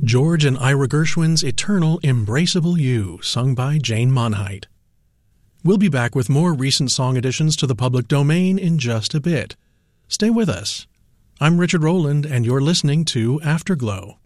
George and Ira Gershwin's Eternal Embraceable You, sung by Jane Monheit. We'll be back with more recent song additions to the public domain in just a bit. Stay with us. I'm Richard Rowland, and you're listening to Afterglow.